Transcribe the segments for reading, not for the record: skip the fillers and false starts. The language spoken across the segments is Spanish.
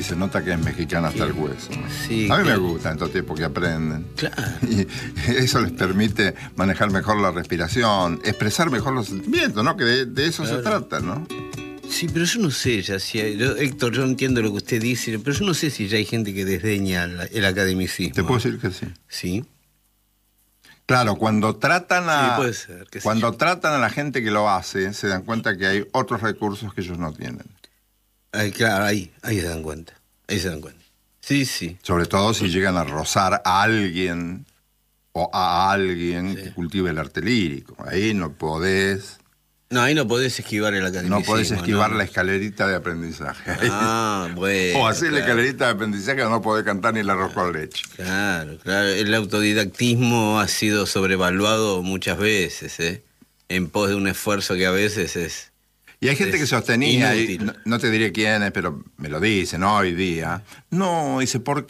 se nota que es mexicana hasta el hueso. Sí, a mí me gusta estos tipos que aprenden. Claro. Y eso les permite manejar mejor la respiración, expresar mejor los sentimientos, ¿no? Que de eso se trata, ¿no? Sí, pero yo no sé ya si hay, Héctor, yo entiendo lo que usted dice, pero yo no sé si ya hay gente que desdeña el academicismo. Te puedo decir que sí. Sí. Claro, cuando tratan Sí, puede ser, tratan a la gente que lo hace, se dan cuenta que hay otros recursos que ellos no tienen. Claro, ahí se dan cuenta. Ahí se dan cuenta. Sí, sí. Sobre todo si llegan a rozar a alguien o a alguien que cultive el arte lírico. Ahí no podés... No, ahí no podés esquivar el academicismo. No podés esquivar la escalerita de aprendizaje. Bueno. O hacer la escalerita de aprendizaje o no podés cantar ni el arroz con leche. Claro, claro. El autodidactismo ha sido sobrevaluado muchas veces, en pos de un esfuerzo que a veces es... Y hay gente que sostenía, y no te diré quién es, pero me lo dicen hoy día. No, dice, porque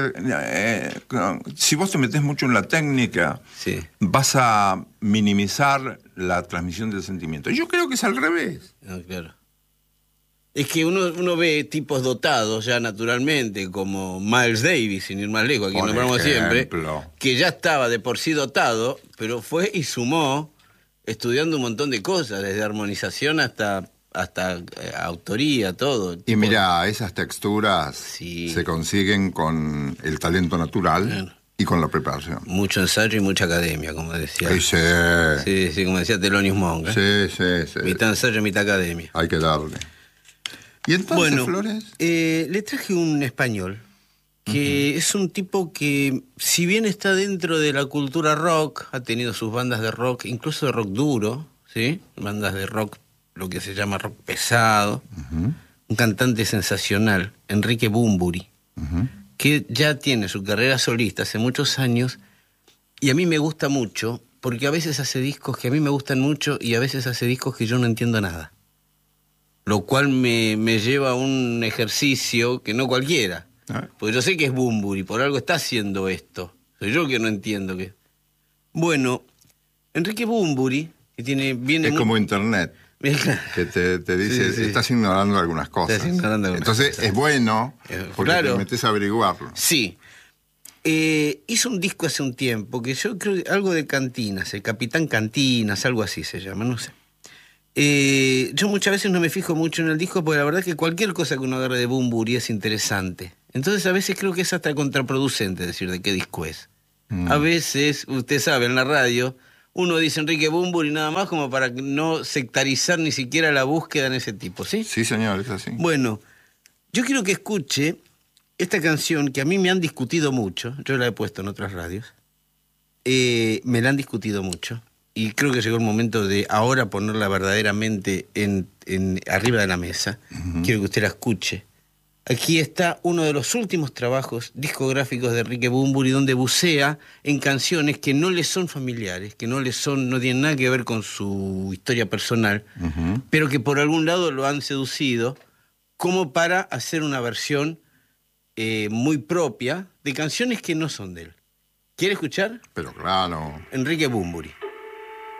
si vos te metés mucho en la técnica, vas a minimizar la transmisión del sentimiento. Yo creo que es al revés. No, claro. Es que uno ve tipos dotados ya naturalmente, como Miles Davis, sin ir más lejos, a quien nombramos siempre, que ya estaba de por sí dotado, pero fue y sumó, estudiando un montón de cosas, desde armonización hasta autoría, todo. Y mira, esas texturas se consiguen con el talento natural y con la preparación. Mucho ensayo y mucha academia, como decía. Sí, como decía Thelonious Monk. Sí. Mitad ensayo, mitad academia. Hay que darle. ¿Y entonces, Flores? Le traje un español que es un tipo que, si bien está dentro de la cultura rock, ha tenido sus bandas de rock, incluso de rock duro, ¿sí? Bandas de rock, lo que se llama rock pesado. Un cantante sensacional, Enrique Bunbury, que ya tiene su carrera solista hace muchos años, y a mí me gusta mucho, porque a veces hace discos que a mí me gustan mucho y a veces hace discos que yo no entiendo nada. Lo cual me lleva a un ejercicio que no cualquiera. Porque yo sé que es Bunbury, por algo está haciendo esto. Soy yo que no entiendo qué. Bueno, Enrique Bunbury, que viene como internet, que te dice, estás ignorando algunas cosas. Entonces es bueno, porque te metes a averiguarlo. Sí. Hizo un disco hace un tiempo, que yo creo que algo de Cantinas, el Capitán Cantinas, algo así se llama, no sé. Yo muchas veces no me fijo mucho en el disco porque la verdad es que cualquier cosa que uno agarre de Bunbury es interesante. Entonces a veces creo que es hasta contraproducente decir de qué disco es. A veces, usted sabe, en la radio uno dice Enrique Bunbury nada más como para no sectarizar ni siquiera la búsqueda en ese tipo, ¿sí? Sí, señor, es así. Bueno, yo quiero que escuche esta canción que a mí me han discutido mucho. Yo la he puesto en otras radios. Me la han discutido mucho. Y creo que llegó el momento de ahora ponerla verdaderamente arriba de la mesa. Quiero que usted la escuche. Aquí está uno de los últimos trabajos discográficos de Enrique Bunbury, donde bucea en canciones que no le son familiares, que no tienen nada que ver con su historia personal, pero que por algún lado lo han seducido como para hacer una versión muy propia de canciones que no son de él. ¿Quiere escuchar? Pero claro. Enrique Bunbury.